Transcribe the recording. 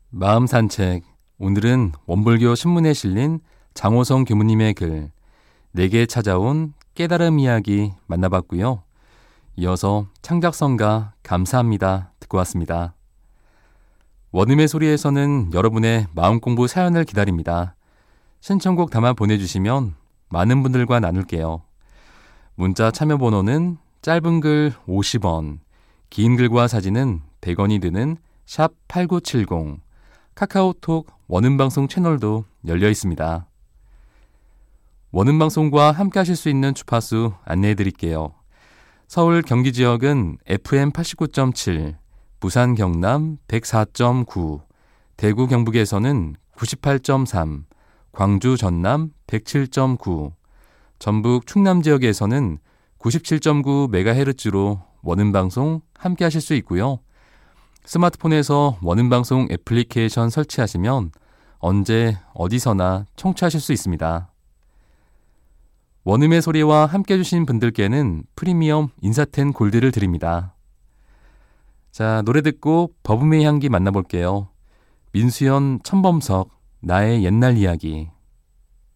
마음 산책. 오늘은 원불교 신문에 실린 장호성 교무님의 글 내게 찾아온 깨달음 이야기 만나봤고요. 이어서 창작성가 감사합니다 듣고 왔습니다. 원음의 소리에서는 여러분의 마음공부 사연을 기다립니다. 신청곡 담아 보내주시면 많은 분들과 나눌게요. 문자 참여 번호는 짧은 글 50원, 긴 글과 사진은 100원이 드는 샵 8970, 카카오톡 원음방송 채널도 열려 있습니다. 원음방송과 함께 하실 수 있는 주파수 안내해 드릴게요. 서울 경기 지역은 FM 89.7, 부산 경남 104.9, 대구 경북에서는 98.3, 광주 전남 107.9, 전북 충남 지역에서는 97.9MHz로 원음방송 함께 하실 수 있고요. 스마트폰에서 원음방송 애플리케이션 설치하시면 언제 어디서나 청취하실 수 있습니다. 원음의 소리와 함께 해주신 분들께는 프리미엄 인사텐 골드를 드립니다. 자, 노래 듣고 버블의 향기 만나볼게요. 민수연, 천범석, 나의 옛날 이야기.